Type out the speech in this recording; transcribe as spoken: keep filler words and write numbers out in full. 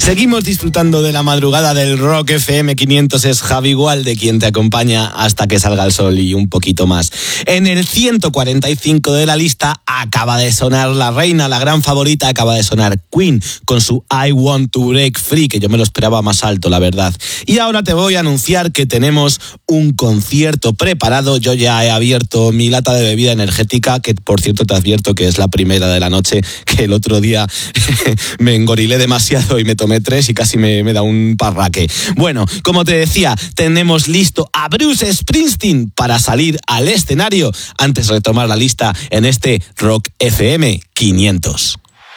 Seguimos disfrutando de la madrugada del Rock F M quinientos. Es Javi Gualde quien te acompaña hasta que salga el sol y un poquito más. En el ciento cuarenta y cinco de la lista acaba de sonar la reina, la gran favorita, acaba de sonar Queen con su I Want to Break Free, que yo me lo esperaba más alto, la verdad. Y ahora te voy a anunciar que tenemos un concierto preparado. Yo ya he abierto mi lata de bebida energética, que por cierto te advierto que es la primera de la noche, que el otro día me engorilé demasiado y me tomé tres y casi me, me da un parraque. Bueno, como te decía, tenemos listo a Bruce Springsteen para salir al escenario. Antes de retomar la lista en este Rock F M quinientos.